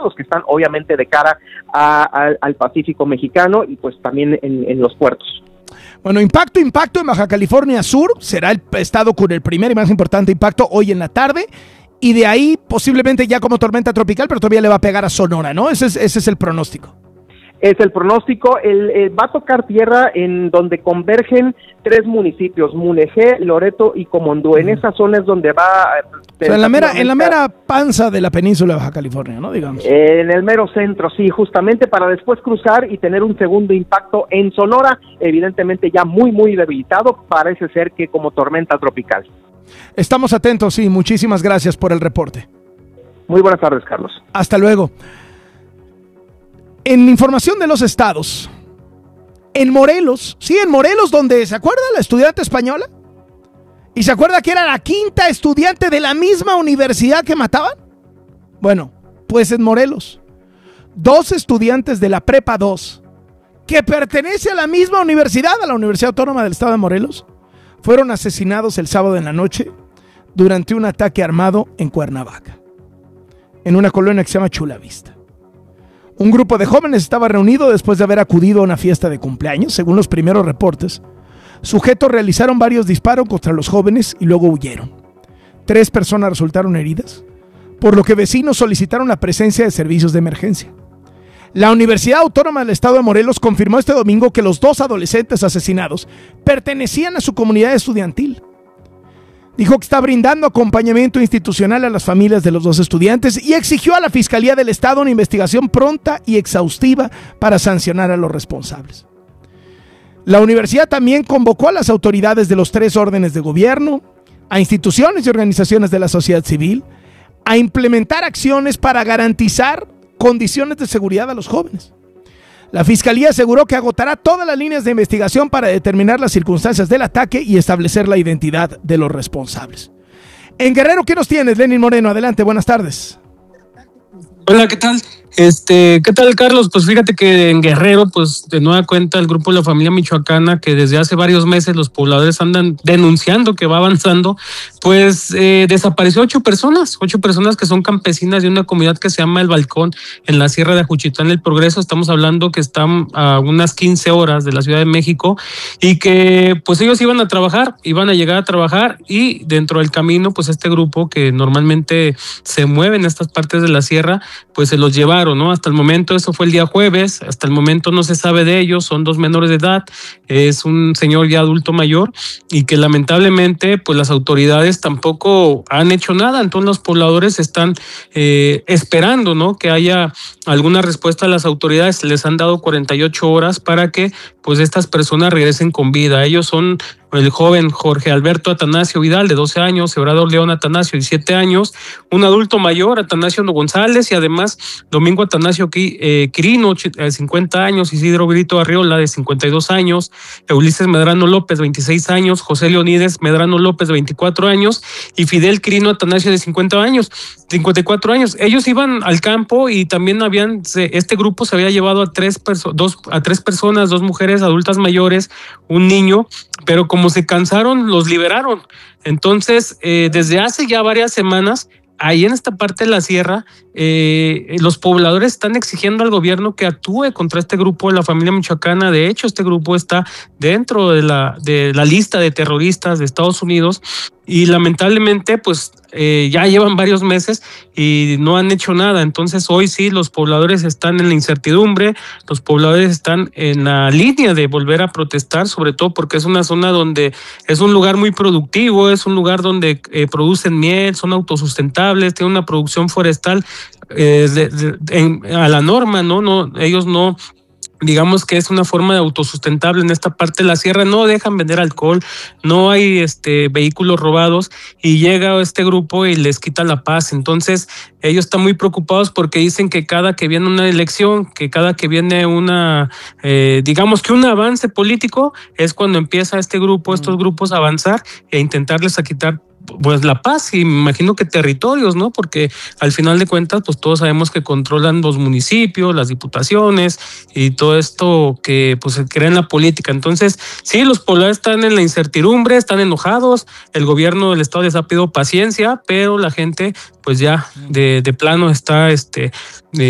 estados que están obviamente de cara al Pacífico mexicano y pues también en los puertos. Bueno, impacto en Baja California Sur, será el estado con el primer y más importante impacto hoy en la tarde, y de ahí posiblemente ya como tormenta tropical, pero todavía le va a pegar a Sonora, ¿no? Ese es el pronóstico. Es el pronóstico, va a tocar tierra en donde convergen 3 municipios, Mulegé, Loreto y Comondú. En esa zona es donde va... O sea, en la mera panza de la península de Baja California, ¿no? Digamos. En el mero centro, sí, justamente para después cruzar y tener un segundo impacto en Sonora, evidentemente ya muy, muy debilitado, parece ser que como tormenta tropical. Estamos atentos, sí, muchísimas gracias por el reporte. Muy buenas tardes, Carlos. Hasta luego. En información de los estados, en Morelos, donde, ¿se acuerda la estudiante española? ¿Y se acuerda que era la 5ª estudiante de la misma universidad que mataban? Bueno, pues en Morelos, 2 estudiantes de la Prepa 2, que pertenece a la misma universidad, a la Universidad Autónoma del Estado de Morelos, fueron asesinados el sábado en la noche durante un ataque armado en Cuernavaca, en una colonia que se llama Chula Vista. Un grupo de jóvenes estaba reunido después de haber acudido a una fiesta de cumpleaños. Según los primeros reportes, sujetos realizaron varios disparos contra los jóvenes y luego huyeron. 3 personas resultaron heridas, por lo que vecinos solicitaron la presencia de servicios de emergencia. La Universidad Autónoma del Estado de Morelos confirmó este domingo que los 2 adolescentes asesinados pertenecían a su comunidad estudiantil. Dijo que está brindando acompañamiento institucional a las familias de los 2 estudiantes y exigió a la Fiscalía del Estado una investigación pronta y exhaustiva para sancionar a los responsables. La universidad también convocó a las autoridades de los 3 órdenes de gobierno, a instituciones y organizaciones de la sociedad civil, a implementar acciones para garantizar condiciones de seguridad a los jóvenes. La Fiscalía aseguró que agotará todas las líneas de investigación para determinar las circunstancias del ataque y establecer la identidad de los responsables. En Guerrero, ¿qué nos tienes, Lenin Moreno? Adelante, buenas tardes. Hola, ¿qué tal? ¿Qué tal, Carlos? Pues fíjate que en Guerrero, pues de nueva cuenta el grupo de la familia michoacana, que desde hace varios meses los pobladores andan denunciando que va avanzando, pues desapareció 8 personas que son campesinas de una comunidad que se llama El Balcón, en la Sierra de Juchitán El Progreso. Estamos hablando que están a unas 15 horas de la Ciudad de México y que pues ellos iban a llegar a trabajar, y dentro del camino pues este grupo que normalmente se mueve en estas partes de la sierra, pues se los llevaron, ¿no? Hasta el momento, eso fue el día jueves, hasta el momento no se sabe de ellos, son 2 menores de edad, es un señor ya adulto mayor, y que lamentablemente pues las autoridades tampoco han hecho nada. Entonces los pobladores están esperando, ¿no?, que haya alguna respuesta a las autoridades. Les han dado 48 horas para que pues estas personas regresen con vida. Ellos son el joven Jorge Alberto Atanasio Vidal, de 12 años, Obrador León Atanasio, 17 años, un adulto mayor, Atanasio González, y además Domingo Atanasio Quirino, 50 años, Isidro Brito Arriola, de 52 años, Ulises Medrano López, 26 años, José Leonides Medrano López, de 24 años, y Fidel Quirino Atanasio, de 54 años. Ellos iban al campo y también este grupo se había llevado a 3 personas, 2 mujeres adultas mayores, un niño, pero como se cansaron, los liberaron. Entonces, desde hace ya varias semanas, ahí en esta parte de la sierra, los pobladores están exigiendo al gobierno que actúe contra este grupo de la familia michoacana. De hecho, este grupo está dentro de la lista de terroristas de Estados Unidos, y lamentablemente pues ya llevan varios meses y no han hecho nada. Entonces hoy sí los pobladores están en la incertidumbre, los pobladores están en la línea de volver a protestar, sobre todo porque es una zona donde es un lugar muy productivo, es un lugar donde producen miel, son autosustentables, tienen una producción forestal a la norma, ¿no? Ellos no, digamos que es una forma de autosustentable en esta parte de la sierra, no dejan vender alcohol, no hay vehículos robados, y llega este grupo y les quita la paz. Entonces ellos están muy preocupados porque dicen que cada que viene una elección, que cada que viene digamos que un avance político, es cuando empieza estos grupos a avanzar e intentarles a quitar pues la paz, y me imagino que territorios, ¿no? Porque al final de cuentas pues todos sabemos que controlan los municipios, las diputaciones y todo esto que pues se crea en la política. Entonces sí, los pobladores están en la incertidumbre, están enojados, el gobierno del estado les ha pedido paciencia, pero la gente pues ya de plano está